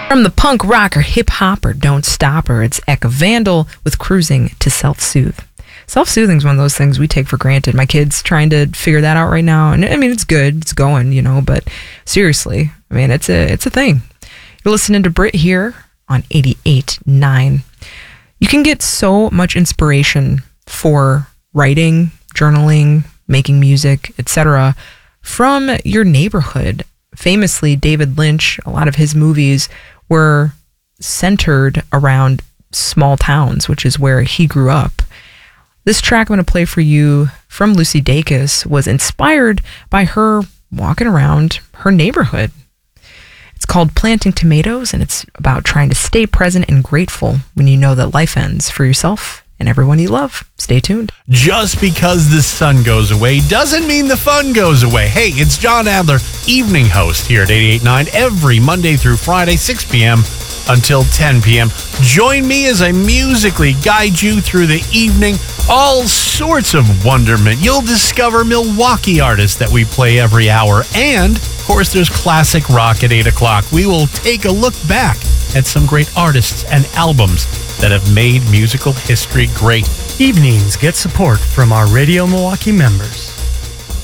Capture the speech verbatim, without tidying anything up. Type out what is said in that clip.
From the punk rocker, hip hopper, Don't Stop Her, it's Eka Vandal with Cruising to Self-Soothe. Self-soothing is one of those things we take for granted. My kid's trying to figure that out right now. And I mean, it's good. It's going, you know, but seriously, I mean, it's a, it's a thing. You're listening to Brit here on eighty-eight point nine. You can get so much inspiration for writing, journaling, making music, et cetera from your neighborhood. Famously, David Lynch, a lot of his movies were centered around small towns, which is where he grew up. This track I'm going to play for you from Lucy Dacus was inspired by her walking around her neighborhood. It's called Planting Tomatoes, and it's about trying to stay present and grateful when you know that life ends for yourself and everyone you love. Stay tuned. Just because the sun goes away doesn't mean the fun goes away. Hey, it's John Adler, evening host here at eighty-eight point nine every Monday through Friday, six p.m. until ten p.m. Join me as I musically guide you through the evening. All sorts of wonderment. You'll discover Milwaukee artists that we play every hour. And, of course, there's classic rock at eight o'clock. We will take a look back at some great artists and albums that have made musical history great. Evenings get support from our Radio Milwaukee members.